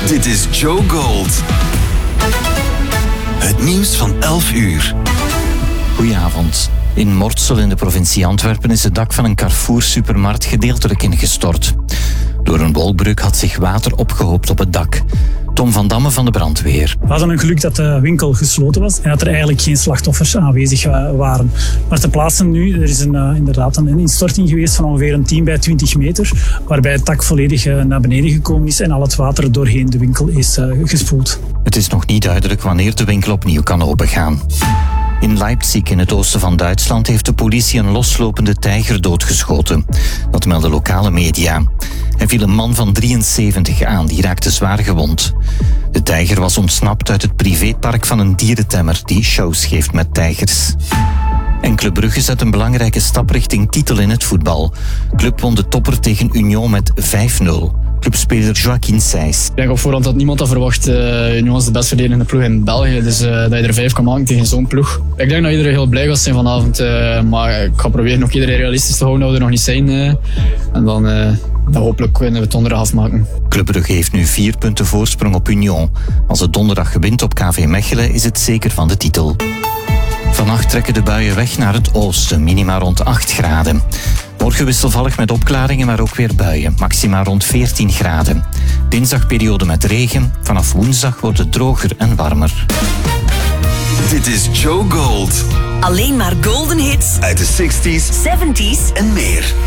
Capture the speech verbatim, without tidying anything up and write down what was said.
Dit is Joe Gold. Het nieuws van elf uur. Goedenavond. In Mortsel in de provincie Antwerpen is het dak van een Carrefour-supermarkt gedeeltelijk ingestort. Door een wolkbreuk had zich water opgehoopt op het dak. Tom van Damme van de brandweer. We hadden een geluk dat de winkel gesloten was en dat er eigenlijk geen slachtoffers aanwezig waren. Maar te plaatsen nu, er is een, uh, inderdaad een instorting geweest van ongeveer een tien bij twintig meter, waarbij het dak volledig uh, naar beneden gekomen is en al het water doorheen de winkel is uh, gespoeld. Het is nog niet duidelijk wanneer de winkel opnieuw kan opengaan. In Leipzig, in het oosten van Duitsland, heeft de politie een loslopende tijger doodgeschoten. Dat melden lokale media. Hij viel een man van drieënzeventig aan, die raakte zwaar gewond. De tijger was ontsnapt uit het privépark van een dierentemmer die shows geeft met tijgers. En Club Brugge zet een belangrijke stap richting titel in het voetbal. Club won de topper tegen Union met vijf nul. Clubspeler Joaquin Sijs. Ik denk op voorhand dat niemand dat verwacht. Uh, Union is de best verdedigende ploeg in België. Dus uh, dat je er vijf kan maken tegen zo'n ploeg. Ik denk dat iedereen heel blij gaat zijn vanavond. Uh, maar ik ga proberen nog iedereen realistisch te houden dat we er nog niet zijn. Uh, en dan, uh, dan hopelijk kunnen we het donderdag afmaken. Club Brugge heeft nu vier punten voorsprong op Union. Als het donderdag gewint op K V Mechelen is het zeker van de titel. Vannacht trekken de buien weg naar het oosten, minima rond acht graden. Morgen wisselvallig met opklaringen, maar ook weer buien, maxima rond veertien graden. Dinsdag periode met regen, vanaf woensdag wordt het droger en warmer. Dit is Joe Gold. Alleen maar golden hits Uit de zestig's zeventig's en meer.